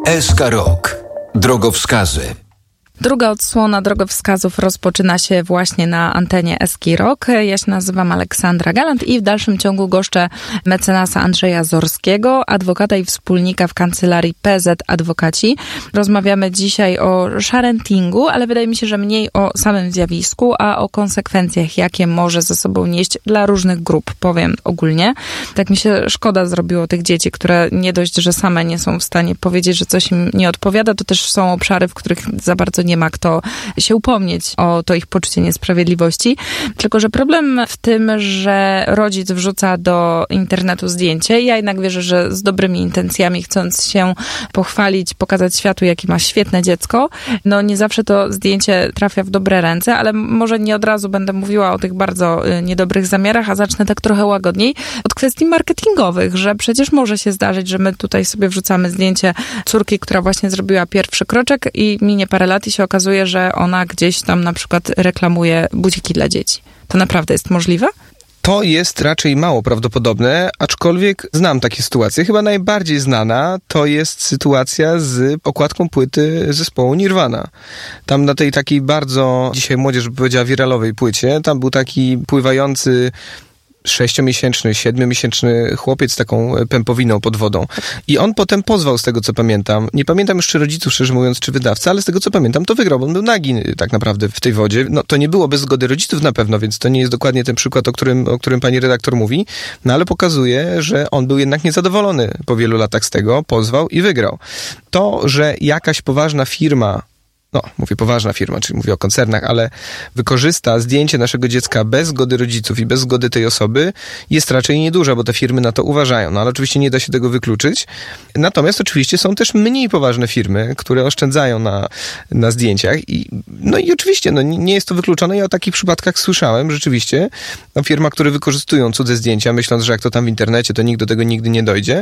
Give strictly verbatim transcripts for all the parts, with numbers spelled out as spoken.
S K Rok. Drogowskazy. Druga odsłona drogowskazów rozpoczyna się właśnie na antenie S K Rok. Ja się nazywam Aleksandra Galant i w dalszym ciągu goszczę mecenasa Andrzeja Zorskiego, adwokata i wspólnika w kancelarii P Z Adwokaci. Rozmawiamy dzisiaj o sharentingu, ale wydaje mi się, że mniej o samym zjawisku, a o konsekwencjach, jakie może ze sobą nieść dla różnych grup, powiem ogólnie. Tak mi się szkoda zrobiło tych dzieci, które nie dość, że same nie są w stanie powiedzieć, że coś im nie odpowiada, to też są obszary, w których za bardzo nie ma kto się upomnieć o to ich poczucie niesprawiedliwości. Tylko że problem w tym, że rodzic wrzuca do internetu zdjęcie. Ja jednak wierzę, że z dobrymi intencjami, chcąc się pochwalić, pokazać światu, jakie ma świetne dziecko, no nie zawsze to zdjęcie trafia w dobre ręce, ale może nie od razu będę mówiła o tych bardzo niedobrych zamiarach, a zacznę tak trochę łagodniej od kwestii marketingowych, że przecież może się zdarzyć, że my tutaj sobie wrzucamy zdjęcie córki, która właśnie zrobiła pierwszy kroczek i minie parę lat i się okazuje, że ona gdzieś tam na przykład reklamuje buciki dla dzieci. To naprawdę jest możliwe? To jest raczej mało prawdopodobne, aczkolwiek znam takie sytuacje. Chyba najbardziej znana to jest sytuacja z okładką płyty zespołu Nirvana. Tam na tej takiej bardzo, dzisiaj młodzież by powiedziała, wiralowej płycie, tam był taki pływający sześciomiesięczny, siedmiomiesięczny chłopiec z taką pępowiną pod wodą. I on potem pozwał, z tego co pamiętam. Nie pamiętam jeszcze rodziców, szczerze mówiąc, czy wydawca, ale z tego co pamiętam, to wygrał, bo on był nagi tak naprawdę w tej wodzie. No to nie było bez zgody rodziców na pewno, więc to nie jest dokładnie ten przykład, o którym, o którym pani redaktor mówi, no ale pokazuje, że on był jednak niezadowolony po wielu latach z tego, pozwał i wygrał. To, że jakaś poważna firma, no, mówię poważna firma, czyli mówię o koncernach, ale wykorzysta zdjęcie naszego dziecka bez zgody rodziców i bez zgody tej osoby, jest raczej nieduża, bo te firmy na to uważają. No ale oczywiście nie da się tego wykluczyć. Natomiast oczywiście są też mniej poważne firmy, które oszczędzają na, na zdjęciach i no i oczywiście no, nie jest to wykluczone. Ja o takich przypadkach słyszałem rzeczywiście. No, firma, które wykorzystują cudze zdjęcia, myśląc, że jak to tam w internecie, to nikt do tego nigdy nie dojdzie.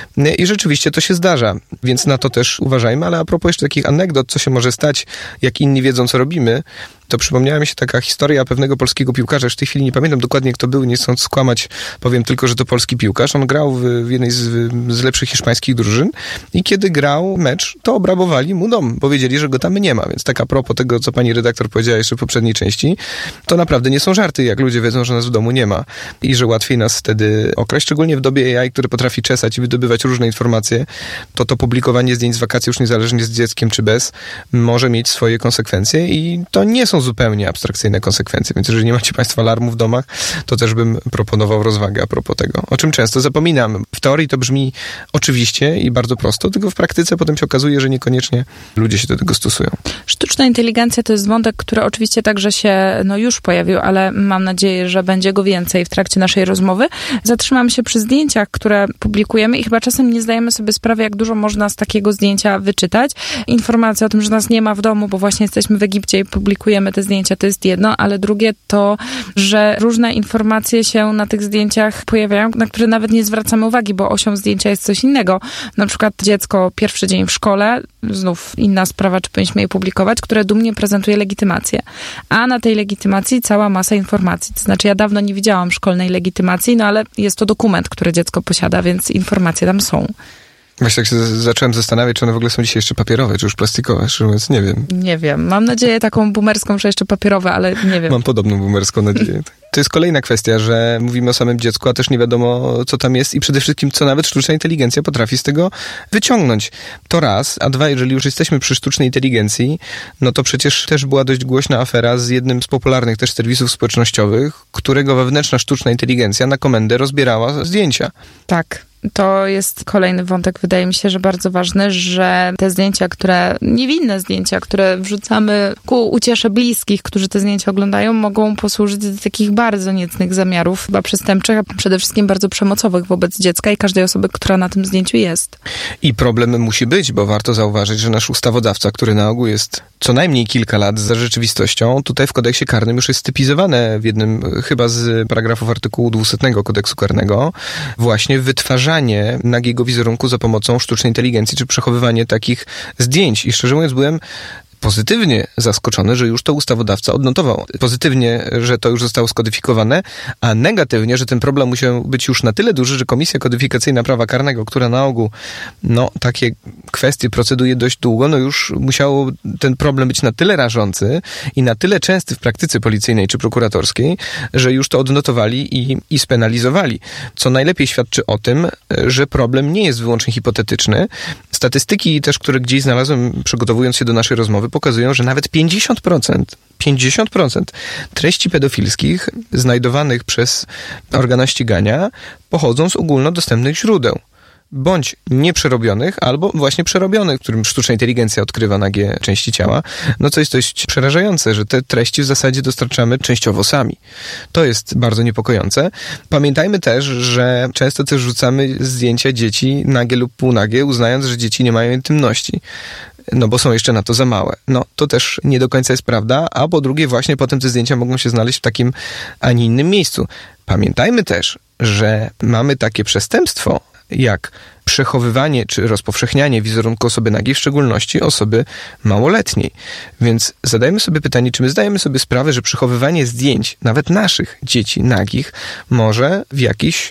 I rzeczywiście to się zdarza, więc na to też uważajmy. Ale a propos jeszcze takich anegdot, co się może stać, jak inni wiedzą, co robimy, to przypomniała mi się taka historia pewnego polskiego piłkarza. Już w tej chwili nie pamiętam dokładnie, kto był, nie chcąc skłamać, powiem tylko, że to polski piłkarz. On grał w, w jednej z, z lepszych hiszpańskich drużyn i kiedy grał mecz, to obrabowali mu dom. Powiedzieli, że go tam nie ma. Więc tak a propos tego, co pani redaktor powiedziała jeszcze w poprzedniej części, to naprawdę nie są żarty, jak ludzie wiedzą, że nas w domu nie ma i że łatwiej nas wtedy okraść. Szczególnie w dobie A I, które potrafi czesać i wydobywać różne informacje, to to publikowanie zdjęć z wakacji, już niezależnie z dzieckiem czy bez, może mieć swoje konsekwencje i to nie są zupełnie abstrakcyjne konsekwencje, więc jeżeli nie macie państwo alarmu w domach, to też bym proponował rozwagę a propos tego, o czym często zapominam. W teorii to brzmi oczywiście i bardzo prosto, tylko w praktyce potem się okazuje, że niekoniecznie ludzie się do tego stosują. Sztuczna inteligencja to jest wątek, który oczywiście także się no już pojawił, ale mam nadzieję, że będzie go więcej w trakcie naszej rozmowy. Zatrzymam się przy zdjęciach, które publikujemy i chyba czasem nie zdajemy sobie sprawy, jak dużo można z takiego zdjęcia wyczytać. Informacja o tym, że nas nie ma w domu, bo właśnie jesteśmy w Egipcie i publikujemy te zdjęcia, to jest jedno, ale drugie to, że różne informacje się na tych zdjęciach pojawiają, na które nawet nie zwracamy uwagi, bo osią zdjęcia jest coś innego. Na przykład dziecko pierwszy dzień w szkole, znów inna sprawa, czy powinniśmy je publikować, które dumnie prezentuje legitymację. A na tej legitymacji cała masa informacji. To znaczy ja dawno nie widziałam szkolnej legitymacji, no ale jest to dokument, który dziecko posiada, więc informacje tam są. Właśnie tak się zacząłem zastanawiać, czy one w ogóle są dzisiaj jeszcze papierowe, czy już plastikowe, szczerze mówiąc, nie wiem. Nie wiem. Mam nadzieję taką boomerską, że jeszcze papierowe, ale nie wiem. Mam podobną boomerską nadzieję. To jest kolejna kwestia, że mówimy o samym dziecku, a też nie wiadomo, co tam jest i przede wszystkim, co nawet sztuczna inteligencja potrafi z tego wyciągnąć. To raz, a dwa, jeżeli już jesteśmy przy sztucznej inteligencji, no to przecież też była dość głośna afera z jednym z popularnych też serwisów społecznościowych, którego wewnętrzna sztuczna inteligencja na komendę rozbierała zdjęcia. Tak. To jest kolejny wątek, wydaje mi się, że bardzo ważny, że te zdjęcia, które, niewinne zdjęcia, które wrzucamy ku uciesze bliskich, którzy te zdjęcia oglądają, mogą posłużyć do takich bardzo niecnych zamiarów, chyba przestępczych, a przede wszystkim bardzo przemocowych wobec dziecka i każdej osoby, która na tym zdjęciu jest. I problem musi być, bo warto zauważyć, że nasz ustawodawca, który na ogół jest co najmniej kilka lat za rzeczywistością, tutaj w kodeksie karnym już jest stypizowane w jednym chyba z paragrafów artykułu dwieście kodeksu karnego właśnie wytwarzanie nagiego wizerunku za pomocą sztucznej inteligencji, czy przechowywanie takich zdjęć. I szczerze mówiąc byłem pozytywnie zaskoczony, że już to ustawodawca odnotował. Pozytywnie, że to już zostało skodyfikowane, a negatywnie, że ten problem musiał być już na tyle duży, że Komisja Kodyfikacyjna Prawa Karnego, która na ogół no, takie kwestie proceduje dość długo, no już musiało ten problem być na tyle rażący i na tyle częsty w praktyce policyjnej czy prokuratorskiej, że już to odnotowali i, i spenalizowali. Co najlepiej świadczy o tym, że problem nie jest wyłącznie hipotetyczny. Statystyki też, które gdzieś znalazłem, przygotowując się do naszej rozmowy, pokazują, że nawet pięćdziesiąt procent, pięćdziesiąt procent treści pedofilskich znajdowanych przez organa ścigania pochodzą z ogólnodostępnych źródeł. Bądź nieprzerobionych, albo właśnie przerobionych, którym sztuczna inteligencja odkrywa nagie części ciała, no co jest dość przerażające, że te treści w zasadzie dostarczamy częściowo sami. To jest bardzo niepokojące. Pamiętajmy też, że często też rzucamy zdjęcia dzieci nagie lub półnagie, uznając, że dzieci nie mają intymności. No bo są jeszcze na to za małe. No to też nie do końca jest prawda, a po drugie właśnie potem te zdjęcia mogą się znaleźć w takim, a nie innym miejscu. Pamiętajmy też, że mamy takie przestępstwo, jak przechowywanie czy rozpowszechnianie wizerunku osoby nagiej, w szczególności osoby małoletniej. Więc zadajmy sobie pytanie, czy my zdajemy sobie sprawę, że przechowywanie zdjęć, nawet naszych dzieci nagich, może w jakiś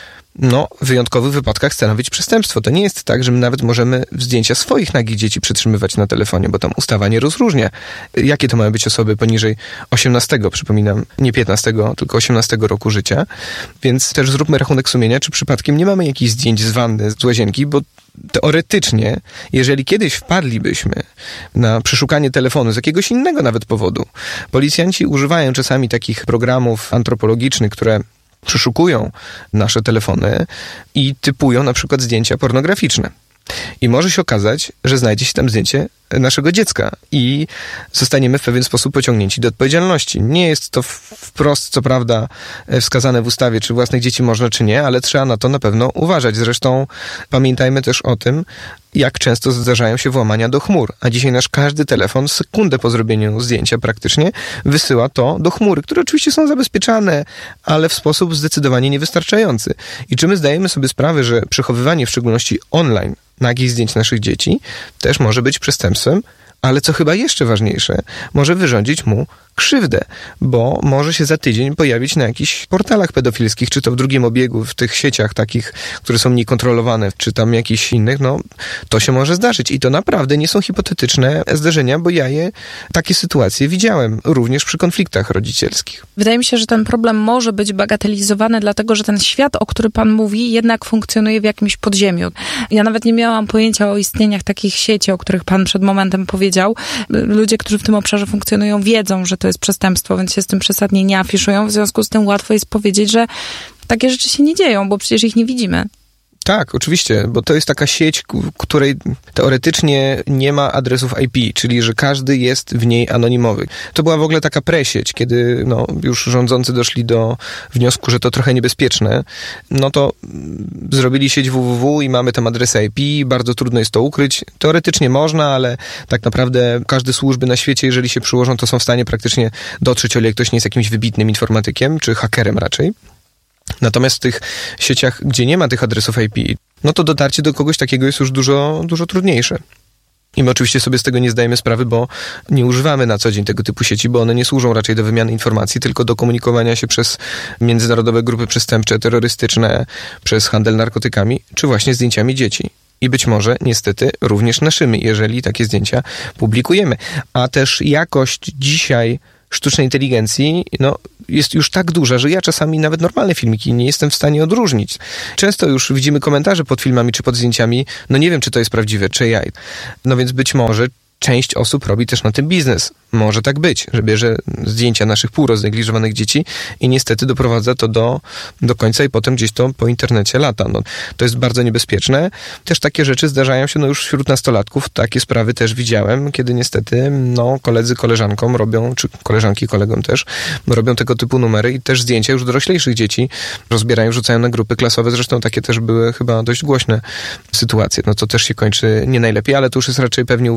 no, w wyjątkowych wypadkach stanowić przestępstwo. To nie jest tak, że my nawet możemy zdjęcia swoich nagich dzieci przetrzymywać na telefonie, bo tam ustawa nie rozróżnia. Jakie to mają być osoby poniżej osiemnastego, przypominam, nie piętnastego, tylko osiemnastego roku życia. Więc też zróbmy rachunek sumienia, czy przypadkiem nie mamy jakichś zdjęć z wanny, z łazienki, bo teoretycznie, jeżeli kiedyś wpadlibyśmy na przeszukanie telefonu z jakiegoś innego nawet powodu, policjanci używają czasami takich programów antropologicznych, które przeszukują nasze telefony i typują na przykład zdjęcia pornograficzne. I może się okazać, że znajdzie się tam zdjęcie naszego dziecka i zostaniemy w pewien sposób pociągnięci do odpowiedzialności. Nie jest to wprost, co prawda, wskazane w ustawie, czy własnych dzieci można, czy nie, ale trzeba na to na pewno uważać. Zresztą pamiętajmy też o tym, jak często zdarzają się włamania do chmur. A dzisiaj nasz każdy telefon, sekundę po zrobieniu zdjęcia praktycznie, wysyła to do chmury, które oczywiście są zabezpieczane, ale w sposób zdecydowanie niewystarczający. I czy my zdajemy sobie sprawę, że przechowywanie, w szczególności online, nagich zdjęć naszych dzieci też może być przestępstwem, ale co chyba jeszcze ważniejsze, może wyrządzić mu krzywdę, bo może się za tydzień pojawić na jakichś portalach pedofilskich, czy to w drugim obiegu, w tych sieciach takich, które są niekontrolowane, czy tam jakichś innych, no to się może zdarzyć. I to naprawdę nie są hipotetyczne zdarzenia, bo ja je, takie sytuacje widziałem, również przy konfliktach rodzicielskich. Wydaje mi się, że ten problem może być bagatelizowany, dlatego że ten świat, o którym pan mówi, jednak funkcjonuje w jakimś podziemiu. Ja nawet nie miałam pojęcia o istnieniach takich sieci, o których pan przed momentem powiedział. Ludzie, którzy w tym obszarze funkcjonują, wiedzą, że to jest przestępstwo, więc się z tym przesadnie nie afiszują. W związku z tym łatwo jest powiedzieć, że takie rzeczy się nie dzieją, bo przecież ich nie widzimy. Tak, oczywiście, bo to jest taka sieć, której teoretycznie nie ma adresów I P, czyli że każdy jest w niej anonimowy. To była w ogóle taka presieć, kiedy no, już rządzący doszli do wniosku, że to trochę niebezpieczne, no to zrobili sieć www i mamy tam adresy I P, bardzo trudno jest to ukryć. Teoretycznie można, ale tak naprawdę każde służby na świecie, jeżeli się przyłożą, to są w stanie praktycznie dotrzeć, o ile ktoś nie jest jakimś wybitnym informatykiem, czy hakerem raczej. Natomiast w tych sieciach, gdzie nie ma tych adresów I P, no to dotarcie do kogoś takiego jest już dużo, dużo trudniejsze. I my oczywiście sobie z tego nie zdajemy sprawy, bo nie używamy na co dzień tego typu sieci, bo one nie służą raczej do wymiany informacji, tylko do komunikowania się przez międzynarodowe grupy przestępcze, terrorystyczne, przez handel narkotykami, czy właśnie zdjęciami dzieci. I być może, niestety, również naszymi, jeżeli takie zdjęcia publikujemy. A też jakość dzisiaj sztucznej inteligencji, no, jest już tak duża, że ja czasami nawet normalne filmiki nie jestem w stanie odróżnić. Często już widzimy komentarze pod filmami czy pod zdjęciami, no nie wiem, czy to jest prawdziwe, czy jaj. No więc być może część osób robi też na tym biznes. Może tak być, że bierze zdjęcia naszych półroznegliżowanych dzieci i niestety doprowadza to do, do końca i potem gdzieś to po internecie lata. No, to jest bardzo niebezpieczne. Też takie rzeczy zdarzają się no już wśród nastolatków. Takie sprawy też widziałem, kiedy niestety no, koledzy koleżankom robią, czy koleżanki kolegom też, robią tego typu numery i też zdjęcia już doroślejszych dzieci rozbierają, rzucają na grupy klasowe. Zresztą takie też były chyba dość głośne sytuacje. No to też się kończy nie najlepiej, ale to już jest raczej pewnie uwaga do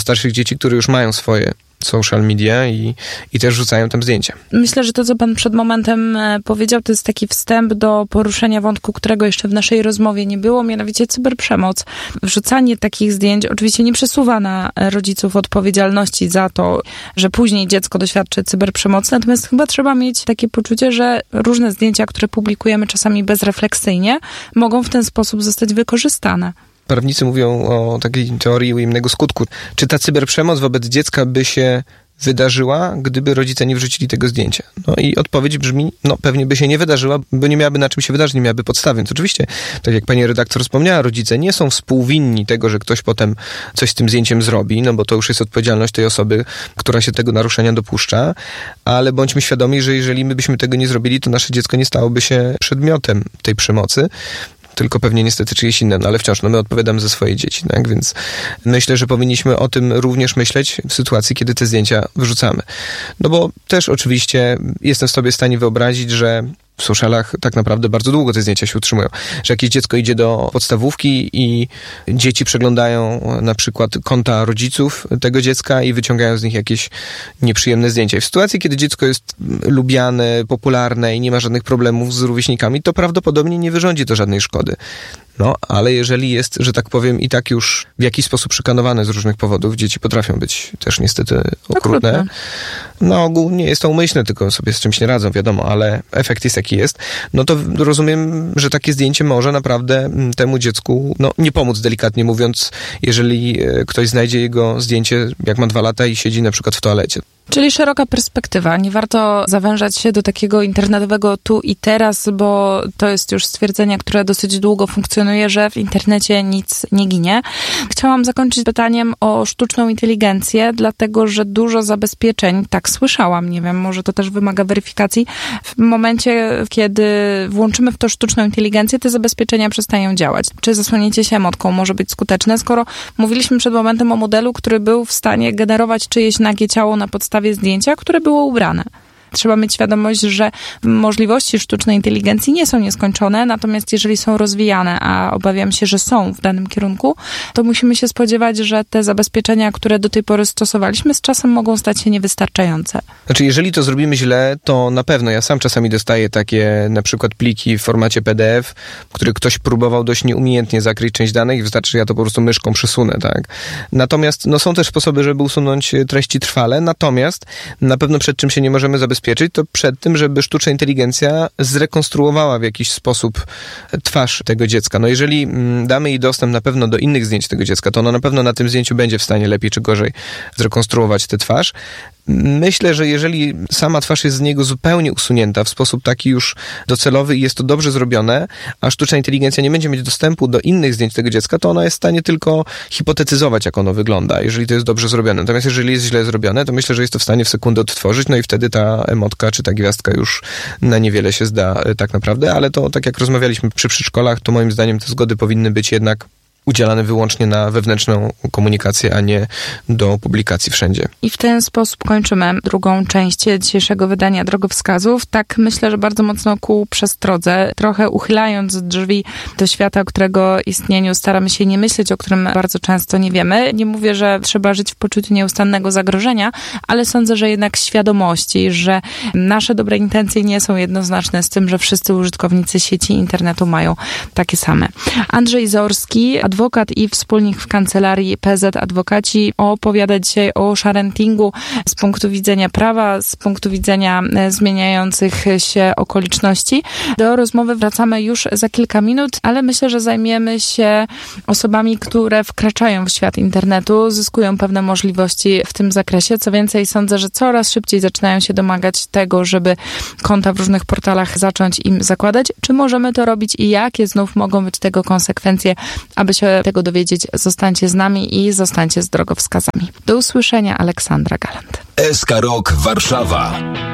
starszych dzieci, które już mają swoje social media i, i też rzucają tam zdjęcia. Myślę, że to, co pan przed momentem powiedział, to jest taki wstęp do poruszenia wątku, którego jeszcze w naszej rozmowie nie było, mianowicie cyberprzemoc. Wrzucanie takich zdjęć oczywiście nie przesuwa na rodziców odpowiedzialności za to, że później dziecko doświadczy cyberprzemocy, natomiast chyba trzeba mieć takie poczucie, że różne zdjęcia, które publikujemy czasami bezrefleksyjnie, mogą w ten sposób zostać wykorzystane. Prawnicy mówią o takiej teorii ujemnego skutku. Czy ta cyberprzemoc wobec dziecka by się wydarzyła, gdyby rodzice nie wrzucili tego zdjęcia? No i odpowiedź brzmi, no pewnie by się nie wydarzyła, bo nie miałaby na czym się wydarzyć, nie miałaby podstawy. Więc oczywiście, tak jak pani redaktor wspomniała, rodzice nie są współwinni tego, że ktoś potem coś z tym zdjęciem zrobi, no bo to już jest odpowiedzialność tej osoby, która się tego naruszenia dopuszcza, ale bądźmy świadomi, że jeżeli my byśmy tego nie zrobili, to nasze dziecko nie stałoby się przedmiotem tej przemocy, tylko pewnie niestety czyjeś inne, no ale wciąż no my odpowiadamy za swoje dzieci, tak? Więc myślę, że powinniśmy o tym również myśleć w sytuacji, kiedy te zdjęcia wrzucamy. No bo też oczywiście jestem sobie w stanie wyobrazić, że w socialach tak naprawdę bardzo długo te zdjęcia się utrzymują. Że jakieś dziecko idzie do podstawówki i dzieci przeglądają na przykład konta rodziców tego dziecka i wyciągają z nich jakieś nieprzyjemne zdjęcia. I w sytuacji, kiedy dziecko jest lubiane, popularne i nie ma żadnych problemów z rówieśnikami, to prawdopodobnie nie wyrządzi to żadnej szkody. No, ale jeżeli jest, że tak powiem, i tak już w jakiś sposób szykanowane z różnych powodów, dzieci potrafią być też niestety okrutne. okrutne. Na ogół nie jest to umyślne, tylko sobie z czymś nie radzą, wiadomo, ale efekt jest jaki jest. No to rozumiem, że takie zdjęcie może naprawdę temu dziecku, no nie pomóc, delikatnie mówiąc, jeżeli ktoś znajdzie jego zdjęcie, jak ma dwa lata i siedzi na przykład w toalecie. Czyli szeroka perspektywa. Nie warto zawężać się do takiego internetowego tu i teraz, bo to jest już stwierdzenie, które dosyć długo funkcjonuje, że w internecie nic nie ginie. Chciałam zakończyć pytaniem o sztuczną inteligencję, dlatego że dużo zabezpieczeń, tak słyszałam, nie wiem, może to też wymaga weryfikacji, w momencie, kiedy włączymy w to sztuczną inteligencję, te zabezpieczenia przestają działać. Czy zasłonięcie się emotką może być skuteczne, skoro mówiliśmy przed momentem o modelu, który był w stanie generować czyjeś nagie ciało na podstawie zdjęcia, które było ubrane. Trzeba mieć świadomość, że możliwości sztucznej inteligencji nie są nieskończone, natomiast jeżeli są rozwijane, a obawiam się, że są w danym kierunku, to musimy się spodziewać, że te zabezpieczenia, które do tej pory stosowaliśmy, z czasem mogą stać się niewystarczające. Znaczy, jeżeli to zrobimy źle, to na pewno. Ja sam czasami dostaję takie na przykład pliki w formacie P D F, w których ktoś próbował dość nieumiejętnie zakryć część danych i wystarczy, że ja to po prostu myszką przesunę, tak? Natomiast, no są też sposoby, żeby usunąć treści trwale, natomiast na pewno przed czym się nie możemy zabezpieczyć, to przed tym, żeby sztuczna inteligencja zrekonstruowała w jakiś sposób twarz tego dziecka. No jeżeli damy jej dostęp na pewno do innych zdjęć tego dziecka, to ono na pewno na tym zdjęciu będzie w stanie lepiej czy gorzej zrekonstruować tę twarz. Myślę, że jeżeli sama twarz jest z niego zupełnie usunięta w sposób taki już docelowy i jest to dobrze zrobione, a sztuczna inteligencja nie będzie mieć dostępu do innych zdjęć tego dziecka, to ona jest w stanie tylko hipotetyzować, jak ono wygląda, jeżeli to jest dobrze zrobione. Natomiast jeżeli jest źle zrobione, to myślę, że jest to w stanie w sekundę odtworzyć, no i wtedy ta emotka czy ta gwiazdka już na niewiele się zda tak naprawdę, ale to tak jak rozmawialiśmy przy przedszkolach, to moim zdaniem te zgody powinny być jednak udzielane wyłącznie na wewnętrzną komunikację, a nie do publikacji wszędzie. I w ten sposób kończymy drugą część dzisiejszego wydania Drogowskazów. Tak myślę, że bardzo mocno ku przestrodze, trochę uchylając drzwi do świata, o którego istnieniu staramy się nie myśleć, o którym bardzo często nie wiemy. Nie mówię, że trzeba żyć w poczuciu nieustannego zagrożenia, ale sądzę, że jednak świadomości, że nasze dobre intencje nie są jednoznaczne z tym, że wszyscy użytkownicy sieci internetu mają takie same. Andrzej Zorski, adwokat i wspólnik w kancelarii P Z Adwokaci, opowiada dzisiaj o sharentingu z punktu widzenia prawa, z punktu widzenia zmieniających się okoliczności. Do rozmowy wracamy już za kilka minut, ale myślę, że zajmiemy się osobami, które wkraczają w świat internetu, zyskują pewne możliwości w tym zakresie. Co więcej, sądzę, że coraz szybciej zaczynają się domagać tego, żeby konta w różnych portalach zacząć im zakładać. Czy możemy to robić i jakie znów mogą być tego konsekwencje, aby się tego dowiedzieć, zostańcie z nami i zostańcie z drogowskazami. Do usłyszenia, Aleksandra Galant. S K Rok Warszawa.